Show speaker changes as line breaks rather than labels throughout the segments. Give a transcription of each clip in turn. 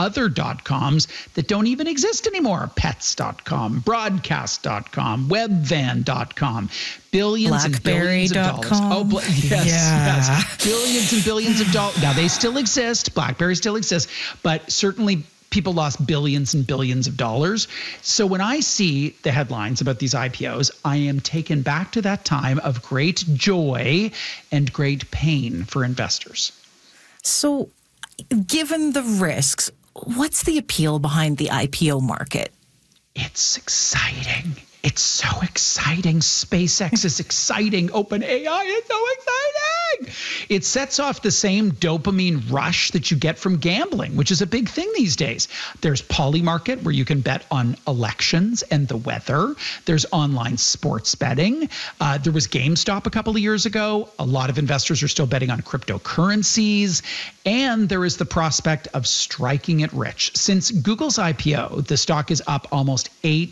other .coms that don't even exist anymore. Pets.com, broadcast.com, webvan.com. Billions and billions of dollars. Yes. Billions and billions of dollars. Now, they still exist. BlackBerry still exists. But certainly people lost billions and billions of dollars. So when I see the headlines about these IPOs, I am taken back to that time of great joy and great pain for investors.
So given the risks, what's the appeal behind the IPO market?
It's exciting. It's so exciting. SpaceX is exciting. OpenAI is so exciting. It sets off the same dopamine rush that you get from gambling, which is a big thing these days. There's Polymarket, where you can bet on elections and the weather. There's online sports betting. There was GameStop a couple of years ago. A lot of investors are still betting on cryptocurrencies. And there is the prospect of striking it rich. Since Google's IPO, the stock is up almost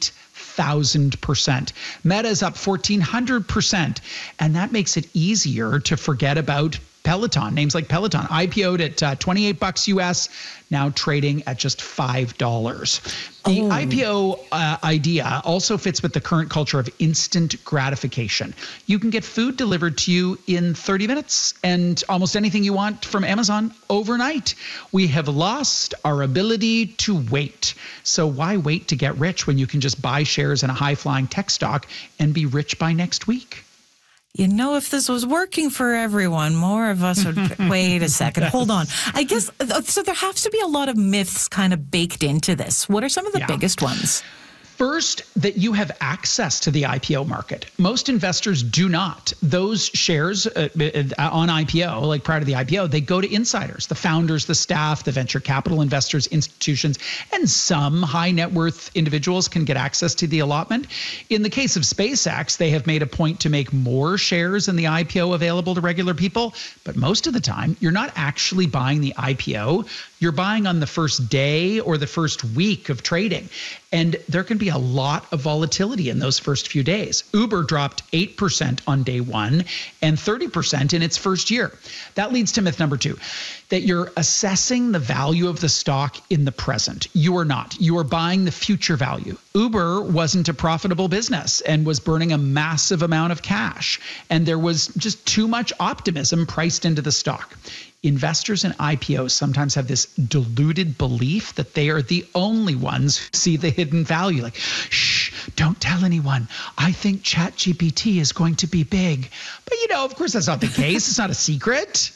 8,000%. Meta is up 1,400%. And that makes it easier to forget about Peloton. Names like Peloton IPO'd at $28 US, now trading at just $5. The IPO idea also fits with the current culture of instant gratification. You can get food delivered to you in 30 minutes and almost anything you want from Amazon overnight. We have lost our ability to wait. So why wait to get rich when you can just buy shares in a high-flying tech stock and be rich by next week?
You know, if this was working for everyone, more of us would wait a second. Hold on. I guess, so there has to be a lot of myths kind of baked into this. What are some of the biggest ones?
First, that you have access to the IPO market. Most investors do not. Those shares on IPO, like prior to the IPO, they go to insiders, the founders, the staff, the venture capital investors, institutions, and some high net worth individuals can get access to the allotment. In the case of SpaceX, they have made a point to make more shares in the IPO available to regular people. But most of the time, you're not actually buying the IPO. You're buying on the first day or the first week of trading. And there can be a lot of volatility in those first few days. Uber dropped 8% on day one and 30% in its first year. That leads to myth number 2, that you're assessing the value of the stock in the present. You are not. You are buying the future value. Uber wasn't a profitable business and was burning a massive amount of cash. And there was just too much optimism priced into the stock. Investors in IPOs sometimes have this deluded belief that they are the only ones who see the hidden value. Like, shh, don't tell anyone. I think ChatGPT is going to be big. But, you know, of course, that's not the case. It's not a secret.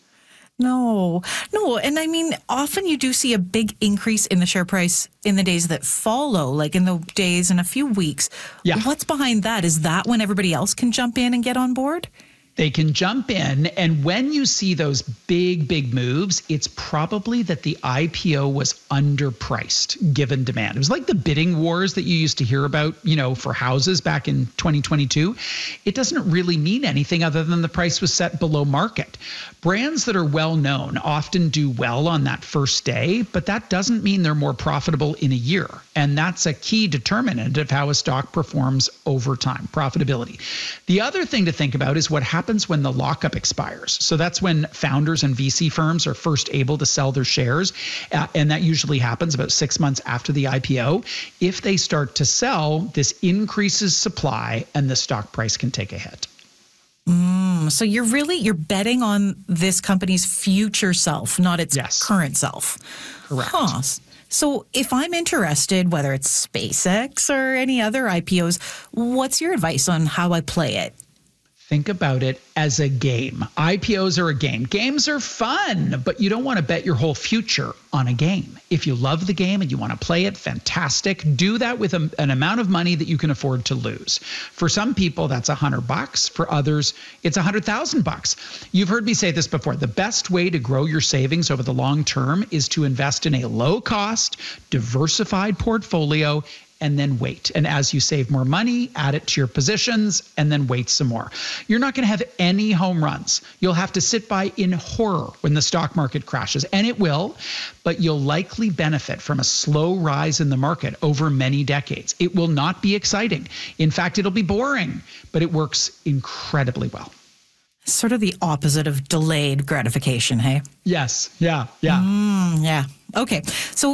No. And I mean, often you do see a big increase in the share price in the days that follow, like in the days in a few weeks.
Yeah.
What's behind that? Is that when everybody else can jump in and get on board?
They can jump in, and when you see those big moves, it's probably that the IPO was underpriced given demand. It was like the bidding wars that you used to hear about, you know, for houses back in 2022. It doesn't really mean anything other than the price was set below market. Brands that are well known often do well on that first day, but that doesn't mean they're more profitable in a year. And that's a key determinant of how a stock performs over time, profitability. The other thing to think about is what happens when the lockup expires. So that's when founders and VC firms are first able to sell their shares. And that usually happens about 6 months after the IPO. If they start to sell, this increases supply and the stock price can take a hit.
So you're betting on this company's future self, not its current self.
Correct.
Huh. So if I'm interested, whether it's SpaceX or any other IPOs, what's your advice on how I play it?
Think about it as a game. IPOs are a game. Games are fun, but you don't want to bet your whole future on a game. If you love the game and you want to play it, fantastic. Do that with an amount of money that you can afford to lose. For some people, that's $100. For others, it's $100,000. You've heard me say this before. The best way to grow your savings over the long term is to invest in a low-cost, diversified portfolio and then wait. And as you save more money, add it to your positions and then wait some more. You're not going to have any home runs. You'll have to sit by in horror when the stock market crashes, and it will, but you'll likely benefit from a slow rise in the market over many decades. It will not be exciting. In fact, it'll be boring, but it works incredibly well.
Sort of the opposite of delayed gratification, hey?
Yes. Yeah.
Yeah. Okay. So